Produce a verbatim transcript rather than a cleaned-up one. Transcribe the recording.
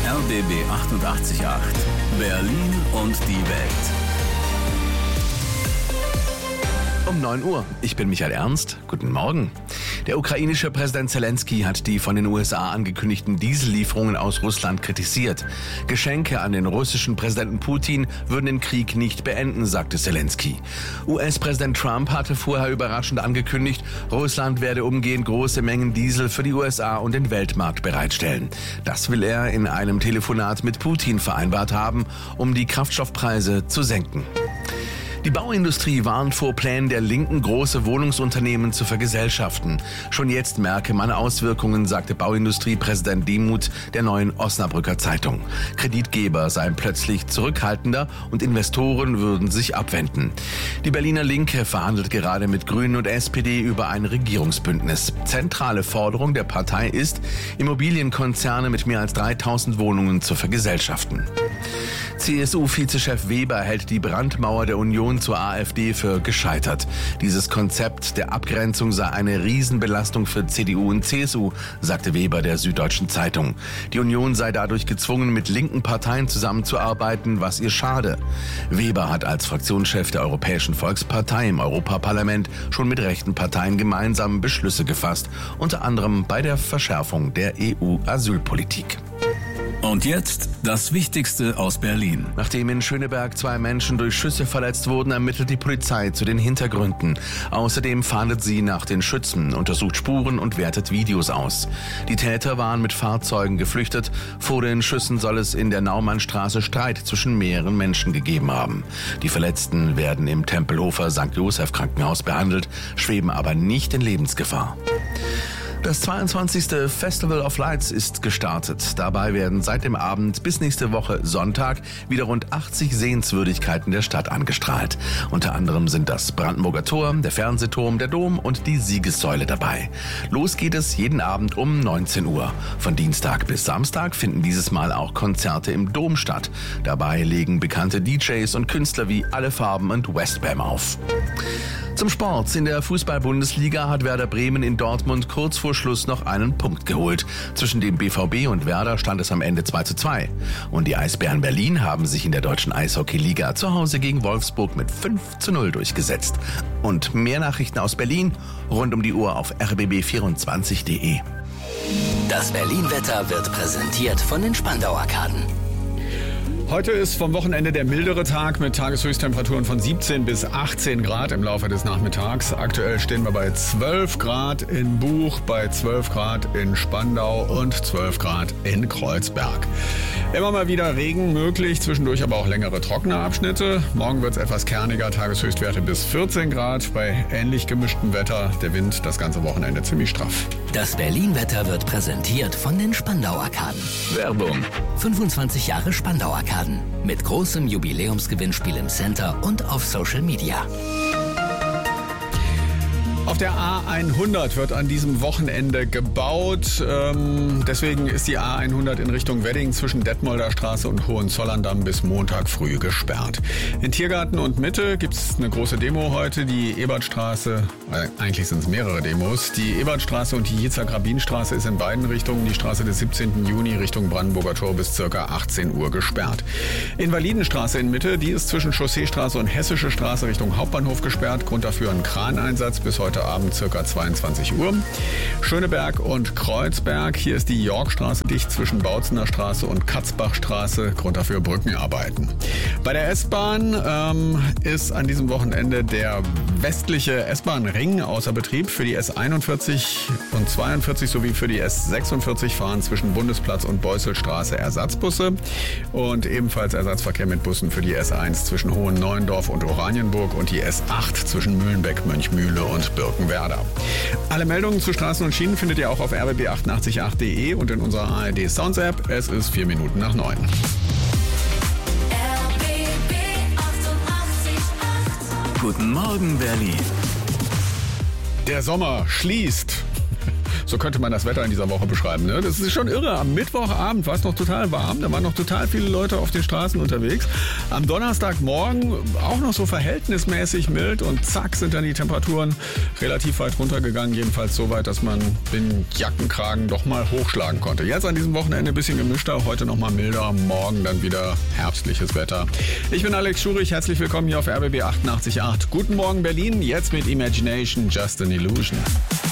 R B B achtundachtzig Komma acht. Berlin und die Welt. Um neun Uhr. Ich bin Michael Ernst. Guten Morgen. Der ukrainische Präsident Zelensky hat die von den U S A angekündigten Diesellieferungen aus Russland kritisiert. Geschenke an den russischen Präsidenten Putin würden den Krieg nicht beenden, sagte Zelensky. U S-Präsident Trump hatte vorher überraschend angekündigt, Russland werde umgehend große Mengen Diesel für die U S A und den Weltmarkt bereitstellen. Das will er in einem Telefonat mit Putin vereinbart haben, um die Kraftstoffpreise zu senken. Die Bauindustrie warnt vor Plänen der Linken, große Wohnungsunternehmen zu vergesellschaften. Schon jetzt merke man Auswirkungen, sagte Bauindustriepräsident Demuth der Neuen Osnabrücker Zeitung. Kreditgeber seien plötzlich zurückhaltender und Investoren würden sich abwenden. Die Berliner Linke verhandelt gerade mit Grünen und S P D über ein Regierungsbündnis. Zentrale Forderung der Partei ist, Immobilienkonzerne mit mehr als dreitausend Wohnungen zu vergesellschaften. C S U-Vizechef Weber hält die Brandmauer der Union zur AfD für gescheitert. Dieses Konzept der Abgrenzung sei eine Riesenbelastung für C D U und C S U, sagte Weber der Süddeutschen Zeitung. Die Union sei dadurch gezwungen, mit linken Parteien zusammenzuarbeiten, was ihr schade. Weber hat als Fraktionschef der Europäischen Volkspartei im Europaparlament schon mit rechten Parteien gemeinsam Beschlüsse gefasst, unter anderem bei der Verschärfung der E U-Asylpolitik. Und jetzt das Wichtigste aus Berlin. Nachdem in Schöneberg zwei Menschen durch Schüsse verletzt wurden, ermittelt die Polizei zu den Hintergründen. Außerdem fahndet sie nach den Schützen, untersucht Spuren und wertet Videos aus. Die Täter waren mit Fahrzeugen geflüchtet. Vor den Schüssen soll es in der Naumannstraße Streit zwischen mehreren Menschen gegeben haben. Die Verletzten werden im Tempelhofer Sankt Joseph Krankenhaus behandelt, schweben aber nicht in Lebensgefahr. Das zweiundzwanzigste Festival of Lights ist gestartet. Dabei werden seit dem Abend bis nächste Woche Sonntag wieder rund achtzig Sehenswürdigkeiten der Stadt angestrahlt. Unter anderem sind das Brandenburger Tor, der Fernsehturm, der Dom und die Siegessäule dabei. Los geht es jeden Abend um neunzehn Uhr. Von Dienstag bis Samstag finden dieses Mal auch Konzerte im Dom statt. Dabei legen bekannte D Js und Künstler wie Alle Farben und Westbam auf. Zum Sport. In der Fußball-Bundesliga hat Werder Bremen in Dortmund kurz vor Schluss noch einen Punkt geholt. Zwischen dem B V B und Werder stand es am Ende zwei zu zwei. Und die Eisbären Berlin haben sich in der deutschen Eishockey-Liga zu Hause gegen Wolfsburg mit fünf zu null durchgesetzt. Und mehr Nachrichten aus Berlin rund um die Uhr auf r b b vierundzwanzig punkt d e. Das Berlin-Wetter wird präsentiert von den Spandau-Arkaden. Heute ist vom Wochenende der mildere Tag mit Tageshöchsttemperaturen von siebzehn bis achtzehn Grad im Laufe des Nachmittags. Aktuell stehen wir bei zwölf Grad in Buch, bei zwölf Grad in Spandau und zwölf Grad in Kreuzberg. Immer mal wieder Regen möglich, zwischendurch aber auch längere trockene Abschnitte. Morgen wird es etwas kerniger, Tageshöchstwerte bis vierzehn Grad. Bei ähnlich gemischtem Wetter der Wind das ganze Wochenende ziemlich straff. Das Berlin-Wetter wird präsentiert von den Spandau-Arkaden. Werbung. fünfundzwanzig Jahre Spandau-Arkaden. Mit großem Jubiläumsgewinnspiel im Center und auf Social Media. Auf der A hundert wird an diesem Wochenende gebaut. Ähm, deswegen ist die A hundert in Richtung Wedding zwischen Detmolder Straße und Hohenzollern-Damm bis Montag früh gesperrt. In Tiergarten und Mitte gibt es eine große Demo heute. Die Ebertstraße, äh, eigentlich sind es mehrere Demos. Die Ebertstraße und die Jitzak-Rabin-Straße ist in beiden Richtungen. Die Straße des siebzehnten Juni Richtung Brandenburger Tor bis ca. achtzehn Uhr gesperrt. Invalidenstraße in Mitte, die ist zwischen Chausseestraße und Hessische Straße Richtung Hauptbahnhof gesperrt. Grund dafür ein Kraneinsatz bis heute Abend ca. zweiundzwanzig Uhr. Schöneberg und Kreuzberg. Hier ist die Yorkstraße dicht zwischen Bautzener Straße und Katzbachstraße. Grund dafür Brückenarbeiten. Bei der S-Bahn ähm, ist an diesem Wochenende der westliche S-Bahn-Ring außer Betrieb. Für die S einundvierzig und zweiundvierzig sowie für die S sechsundvierzig fahren zwischen Bundesplatz und Beusselstraße Ersatzbusse. Und ebenfalls Ersatzverkehr mit Bussen für die S eins zwischen Hohen-Neuendorf und Oranienburg und die S acht zwischen Mühlenbeck, Mönchmühle und Birkenwerder. Alle Meldungen zu Straßen und Schienen findet ihr auch auf r b b achtundachtzig punkt acht punkt d e und in unserer A R D Sounds App. Es ist vier Minuten nach neun. Guten Morgen, Berlin. Der Sommer schließt. So könnte man das Wetter in dieser Woche beschreiben. Ne? Das ist schon irre. Am Mittwochabend war es noch total warm. Da waren noch total viele Leute auf den Straßen unterwegs. Am Donnerstagmorgen auch noch so verhältnismäßig mild und zack sind dann die Temperaturen relativ weit runtergegangen. Jedenfalls so weit, dass man den Jackenkragen doch mal hochschlagen konnte. Jetzt an diesem Wochenende ein bisschen gemischter, heute noch mal milder, morgen dann wieder herbstliches Wetter. Ich bin Alex Schurich, herzlich willkommen hier auf R B B achtundachtzig Komma acht. Guten Morgen Berlin, jetzt mit Imagination, Just an Illusion.